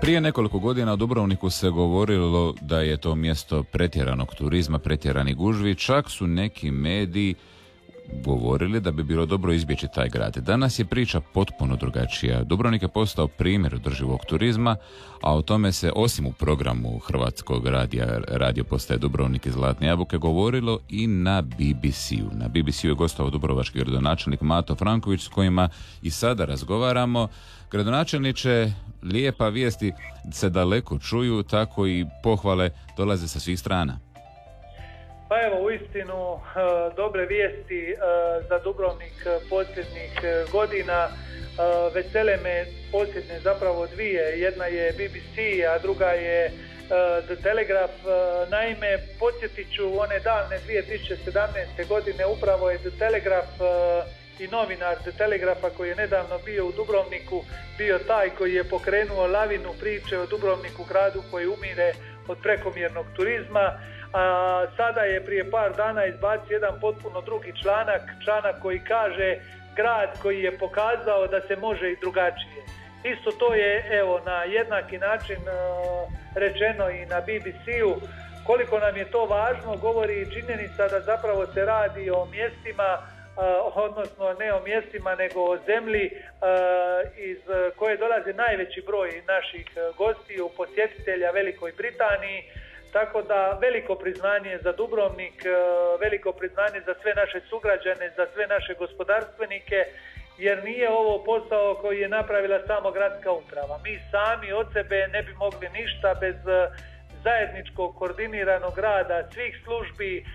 Prije nekoliko godina u Dubrovniku se govorilo da je to mjesto pretjeranog turizma, pretjerani gužvi, čak su neki mediji govorili da bi bilo dobro izbjeći taj grad. Danas je priča potpuno drugačija. Dubrovnik je postao primjer održivog turizma, a o tome se osim u programu Hrvatskog radija, radio postaje Dubrovnik i Zlatne jabuke, govorilo i na BBC-u. Na BBC-u je gostovao dubrovački gradonačelnik Mato Franković s kojima i sada razgovaramo. Gradonačelniče, lijepa vijesti se daleko čuju, tako i pohvale dolaze sa svih strana. Pa evo, uistinu dobre vijesti za Dubrovnik posljednjih godina. Vesele me posljednje zapravo dvije. Jedna je BBC, a druga je The Telegraph. Naime, podsjetit ću one davne 2017. godine upravo je The Telegraph i novinar The Telegrapha koji je nedavno bio u Dubrovniku bio taj koji je pokrenuo lavinu priče o Dubrovniku, gradu koji umire od prekomjernog turizma. A sada je prije par dana izbacio jedan potpuno drugi članak koji kaže grad koji je pokazao da se može i drugačije. Isto to je evo na jednaki način rečeno i na BBC-u. Koliko nam je to važno govori činjenica da zapravo se radi o mjestima, odnosno ne o mjestima nego o zemlji iz koje dolazi najveći broj naših gostiju, posjetitelja Velikoj Britaniji. Tako da veliko priznanje za Dubrovnik, veliko priznanje za sve naše sugrađane, za sve naše gospodarstvenike, jer nije ovo posao koji je napravila samo gradska uprava. Mi sami od sebe ne bi mogli ništa bez zajedničkog koordiniranog rada svih službi,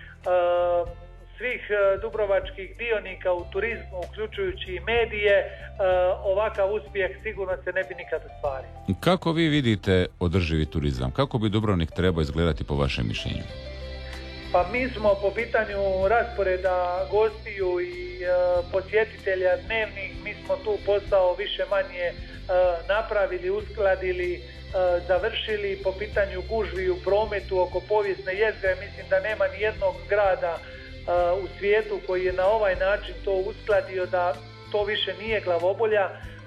svih dubrovačkih dionika u turizmu, uključujući i medije. Ovakav uspjeh sigurno se ne bi nikad ostvario. Kako vi vidite održivi turizam? Kako bi Dubrovnik trebao izgledati po vašem mišljenju? Pa mi smo po pitanju rasporeda gostiju i posjetitelja dnevnih, mi smo tu posao više manje napravili, uskladili, završili. Po pitanju gužvi u prometu oko povijesne jezgre, mislim da nema ni jednog grada u svijetu koji je na ovaj način to uskladio da to više nije glavobolja.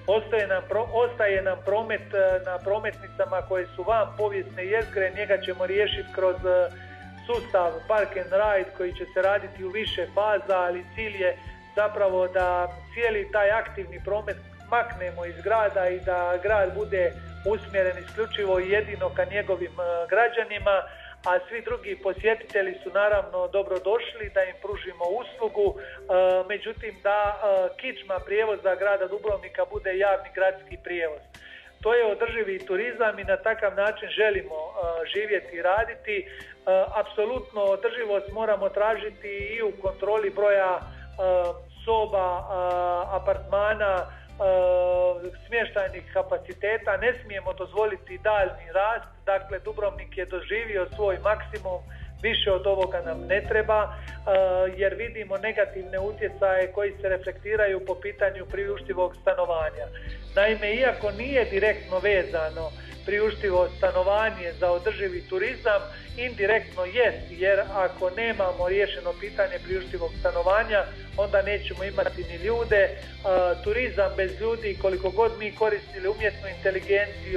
Ostaje nam promet na prometnicama koje su van povijesne jezgre, njega ćemo riješiti kroz sustav Park and Ride koji će se raditi u više faza, ali cilj je zapravo da cijeli taj aktivni promet maknemo iz grada i da grad bude usmjeren isključivo i jedino ka njegovim građanima, a svi drugi posjetitelji su naravno dobrodošli da im pružimo uslugu, međutim da kičma prijevoza grada Dubrovnika bude javni gradski prijevoz. To je održivi turizam i na takav način želimo živjeti i raditi. Apsolutno održivost moramo tražiti i u kontroli broja soba, apartmana, smještajnih kapaciteta. Ne smijemo dozvoliti daljnji rast. Dakle, Dubrovnik je doživio svoj maksimum, više od ovoga nam ne treba, jer vidimo negativne utjecaje koji se reflektiraju po pitanju priuštivog stanovanja. Naime, iako nije direktno vezano priuštivo stanovanje za održivi turizam, indirektno jest, jer ako nemamo riješeno pitanje priuštivog stanovanja, onda nećemo imati ni ljude. Turizam bez ljudi, koliko god mi koristili umjetnu inteligenciju,